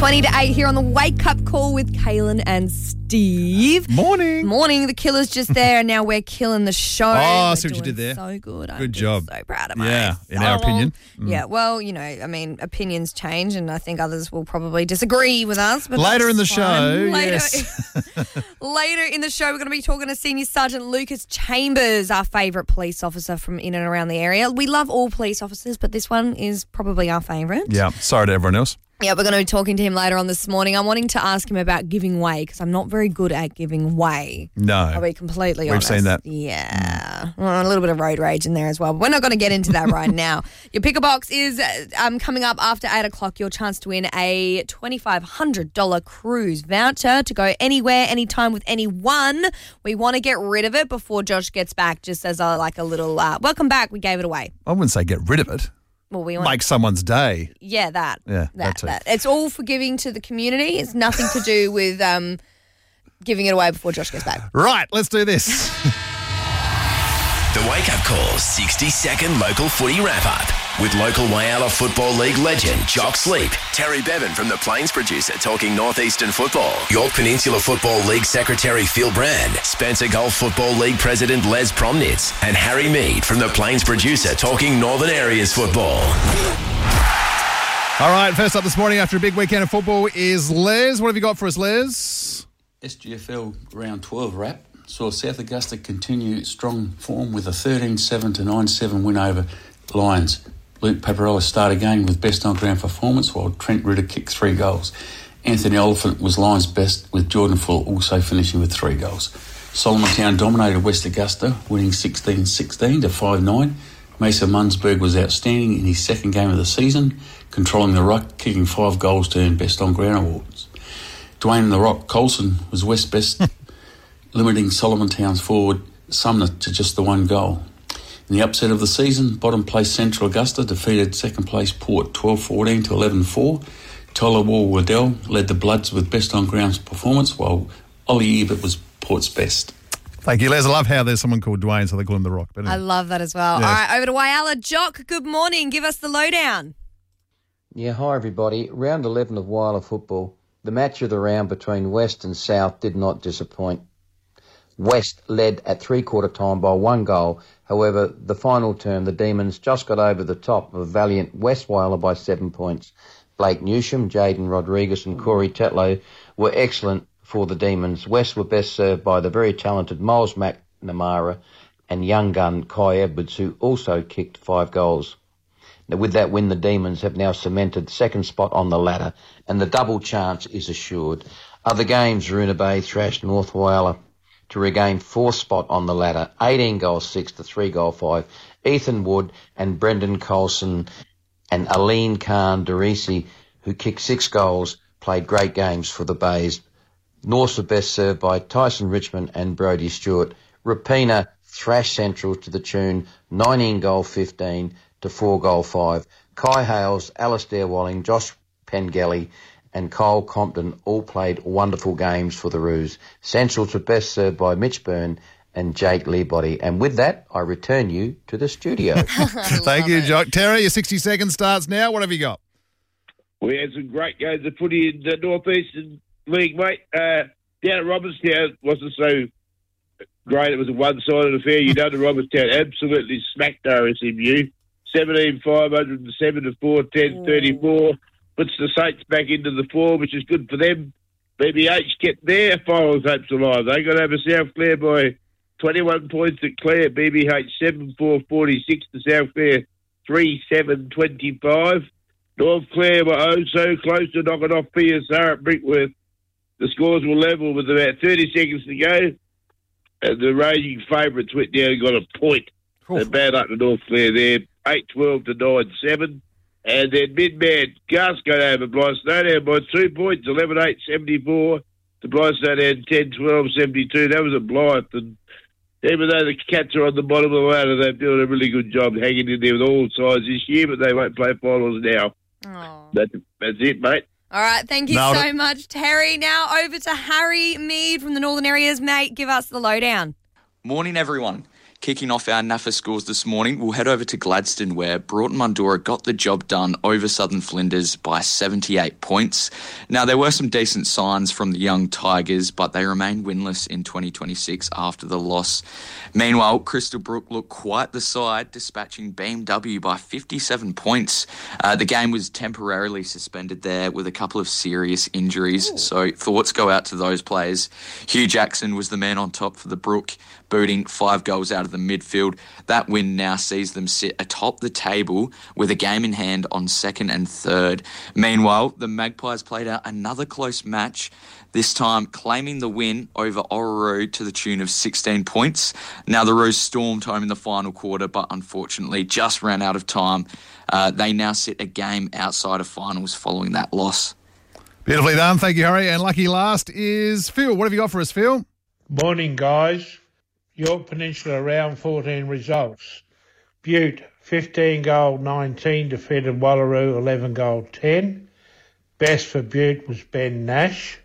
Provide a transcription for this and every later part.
20 to 8 here on the Wake Up Call with Kaylin and Steve. Morning. Morning. The killer's just there, and now we're killing the show. Oh, I We're see what you doing did there. So good. Good job. So proud of Yeah, myself. in our opinion. Yeah, well, opinions change, and I think others will probably disagree with us. But Later in the that's fine. show, Later, yes. Later in the show, we're going to be talking to Senior Sergeant Lucas Chambers, our favourite police officer from in and around the area. We love all police officers, but this one is probably our favourite. Yeah, sorry to everyone else. Yeah, we're going to be talking to him later on this morning. I'm wanting to ask him about giving way because I'm not very good at giving way. No. I'll be completely honest. We've seen that. Yeah. Well, a little bit of road rage in there as well. But we're not going to get into that right now. Your picker box is coming up after 8 o'clock. Your chance to win a $2,500 cruise voucher to go anywhere, anytime with anyone. We want to get rid of it before Josh gets back, just as a little welcome back. We gave it away. I wouldn't say get rid of it. Well, we want Make someone's day. Yeah, that. Yeah, that too. It's all for giving to the community. It's nothing to do with giving it away before Josh gets back. Right, let's do this. The Wake Up Call 60-second local footy wrap-up with local Whyalla Football League legend Jock Sleep, Terry Bevan from the Plains Producer talking Northeastern football, York Peninsula Football League Secretary Phil Brand, Spencer Gulf Football League President Les Promnitz, and Harry Mead from the Plains Producer talking Northern Areas football. All right, first up this morning after a big weekend of football is Les. What have you got for us, Les? SGFL round 12 wrap saw South Augusta continue strong form with a 13-7 to 9-7 win over Lions. Luke Paparoa started again with best on ground performance while Trent Ritter kicked 3 goals. Anthony Oliphant was Lions' best with Jordan Full also finishing with 3 goals. Solomon Town dominated West Augusta winning 16-16 to 5-9. Mason Munnsberg was outstanding in his second game of the season, controlling the ruck, kicking 5 goals to earn best on ground awards. Dwayne the Rock Colson was West's best, limiting Solomon Town's forward Sumner to just the 1 goal. In the upset of the season, bottom place Central Augusta defeated second place Port 12-14 to 11-4. Tyler Wall-Waddell led the Bloods with best on grounds performance, while Ollie Ebert was Port's best. Thank you, Les. I love how there's someone called Dwayne, so they call him The Rock. But anyway. I love that as well. Yes. All right, over to Whyalla. Jock, good morning. Give us the lowdown. Yeah, hi everybody. Round 11 of Whyalla football. The match of the round between West and South did not disappoint. West led at three-quarter time by 1 goal. However, the final term, the Demons just got over the top of a valiant West Whyalla by 7 points. Blake Newsham, Jaden Rodriguez and Corey Tetlow were excellent for the Demons. West were best served by the very talented Miles McNamara and young gun Kai Edwards, who also kicked 5 goals. Now, with that win, the Demons have now cemented second spot on the ladder, and the double chance is assured. Other games, Roona Bay thrashed North Whyalla to regain 4th spot on the ladder, 18 goals 6 to 3 goal 5. Ethan Wood and Brendan Colson and Aline Khan Derisi, who kicked 6 goals, played great games for the Bays. Norths were best served by Tyson Richmond and Brodie Stewart. Rapina thrashed Central to the tune 19 goal 15 to 4 goal 5. Kai Hales, Alistair Walling, Josh Pengelly and Kyle Compton all played wonderful games for the Roos. Centrals were best served by Mitch Byrne and Jake Leabody. And with that, I return you to the studio. Thank you, Jock. Terry, your 60 seconds starts now. What have you got? We had some great games of footy in the Northeastern League, mate. Down at Robertstown wasn't so great. It was a one-sided affair. You know, the Robertstown absolutely smacked RSMU. 17,507 to 410-34. Puts the Saints back into the form, which is good for them. BBH kept their finals hopes alive. They got over South Clare by 21 points at Clare. BBH 7-4-46 to South Clare 3-7-25. North Clare were oh so close to knocking off PSR at Brickworth. The scores were level with about 30 seconds to go. And the raging favourites went down and got a point. They're bad up to North Clare there. 8-12 to 9-7. And then mid-man, Gus got over Blythestone by 2 points, 11-8-74 to Blythestone 10-12-72. That was a Blythe. And even though the Cats are on the bottom of the ladder, they're doing a really good job hanging in there with all sides this year, but they won't play finals now. Oh. That's it, mate. All right, thank you Nailed so it. much, Terry. Now over to Harry Mead from the Northern Areas. Mate, give us the lowdown. Morning, everyone. Kicking off our NAFA scores this morning, we'll head over to Gladstone where Broughton Mundura got the job done over Southern Flinders by 78 points. Now, there were some decent signs from the young Tigers, but they remain winless in 2026 after the loss. Meanwhile, Crystal Brook looked quite the side, dispatching BMW by 57 points. The game was temporarily suspended there with a couple of serious injuries, so thoughts go out to those players. Hugh Jackson was the man on top for the Brook, booting 5 goals out of the midfield. That win now sees them sit atop the table with a game in hand on second and third. Meanwhile, the Magpies played out another close match, this time claiming the win over Orroroo to the tune of 16 points. Now, the Roos stormed home in the final quarter, but unfortunately just ran out of time. They now sit a game outside of finals following that loss. Beautifully done. Thank you, Harry. And lucky last is Phil. What have you got for us, Phil? Morning, guys. York Peninsula round 14 results. Butte 15 goal 19 defeated Wallaroo 11 goal 10. Best for Butte was Ben Nash.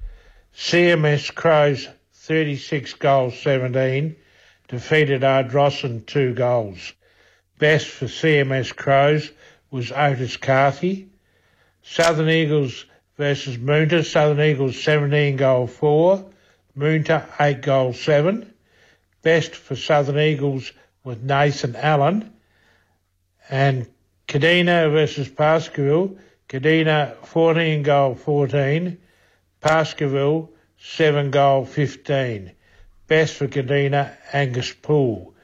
CMS Crows 36 goal 17 defeated Ardrossan 2 goals. Best for CMS Crows was Otis Carthy. Southern Eagles versus Moonta. Southern Eagles 17 goal 4. Moonta 8 goal 7. Best for Southern Eagles was Nathan Allen. And Kadina versus Baskerville. Kadina 14 goal 14. Baskerville 7 goal 15. Best for Kadina, Angus Poole.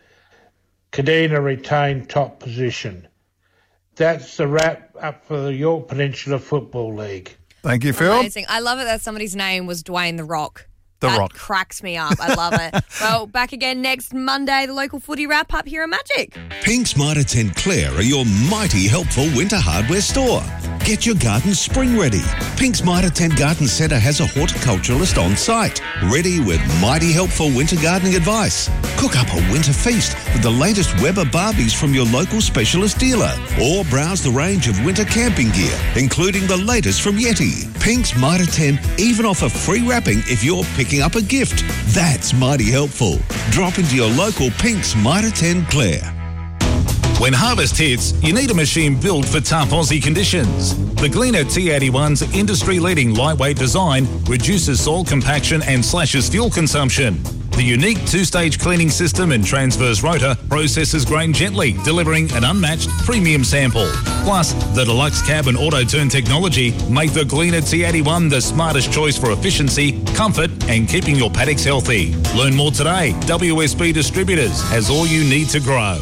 Kadina retained top position. That's the wrap up for the York Peninsula Football League. Thank you, Phil. Amazing. I love it that somebody's name was Dwayne The Rock. That cracks me up. I love it. Well, back again next Monday, the local footy wrap-up here at Magic. Pink's Mitre 10 Clare are your mighty helpful winter hardware store. Get your garden spring ready. Pink's Mitre 10 Garden Centre has a horticulturalist on site, ready with mighty helpful winter gardening advice. Cook up a winter feast with the latest Weber Barbies from your local specialist dealer, or browse the range of winter camping gear, including the latest from Yeti. Pink's Mitre 10 even offer free wrapping if you're picking up a gift. That's mighty helpful. Drop into your local Pink's Mitre 10 Clare. When harvest hits, you need a machine built for tough Aussie conditions. The Gleaner T81's industry-leading lightweight design reduces soil compaction and slashes fuel consumption. The unique 2-stage cleaning system and transverse rotor processes grain gently, delivering an unmatched premium sample. Plus, the deluxe cab and auto-turn technology make the Gleaner T81 the smartest choice for efficiency, comfort and keeping your paddocks healthy. Learn more today. WSB Distributors has all you need to grow.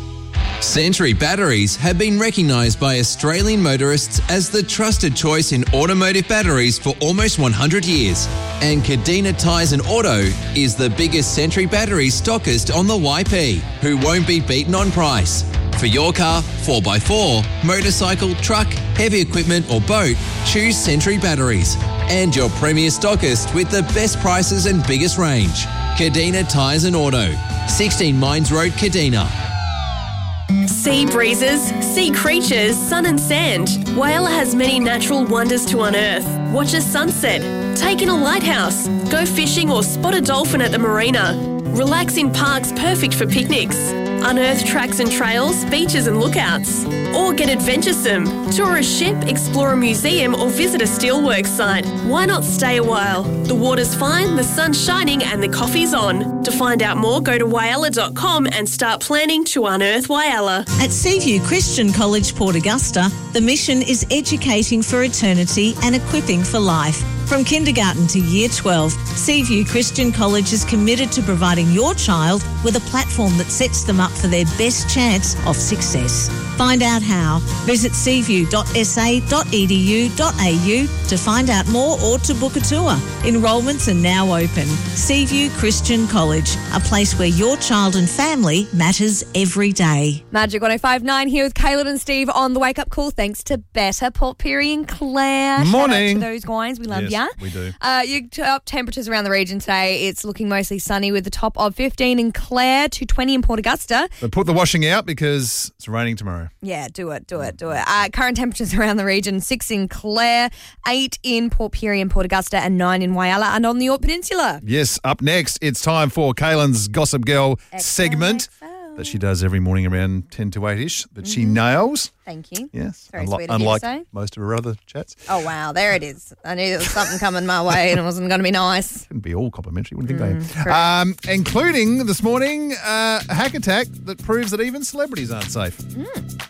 Century Batteries have been recognised by Australian motorists as the trusted choice in automotive batteries for almost 100 years. And Kadina Tyres and Auto is the biggest Century Batteries stockist on the YP, who won't be beaten on price. For your car, 4x4, motorcycle, truck, heavy equipment or boat, choose Century Batteries. And your premier stockist with the best prices and biggest range. Kadina Tyres and Auto, 16 Mines Road, Kadina. Sea breezes, sea creatures, sun and sand. Whyalla has many natural wonders to unearth. Watch a sunset, take in a lighthouse, go fishing or spot a dolphin at the marina. Relax in parks perfect for picnics. Unearth tracks and trails, beaches and lookouts. Or get adventuresome. Tour a ship, explore a museum or visit a steelworks site. Why not stay a while? The water's fine, the sun's shining and the coffee's on. To find out more, go to whyalla.com and start planning to unearth Whyalla. At Seaview Christian College, Port Augusta, the mission is educating for eternity and equipping for life. From kindergarten to year 12, Seaview Christian College is committed to providing your child with a platform that sets them up for their best chance of success. Find out how. Visit seaview.sa.edu.au to find out more or to book a tour. Enrolments are now open. Seaview Christian College, a place where your child and family matters every day. Magic 105.9 here with Caleb and Steve on the wake-up call, thanks to Better, Port Pirie and Claire. Morning. Shout out to those guys. We love ya. ya. We do. Your top temperatures around the region today, it's looking mostly sunny with the top of 15 in Clare to 20 in Port Augusta. But put the washing out because it's raining tomorrow. Yeah, do it. Current temperatures around the region, 6 in Clare, 8 in Port Pirie and Port Augusta, and 9 in Whyalla and on the Yorke Peninsula. Yes, up next, it's time for Kaylin's Gossip Girl segment that she does every morning around 10 to 8-ish that she nails. Thank you. Yes, Very sweet of you to unlike say. most of her other chats. Oh, wow, there it is. I knew there was something coming my way and it wasn't going to be nice. Couldn't be all complimentary, wouldn't think they? Including this morning a hack attack that proves that even celebrities aren't safe.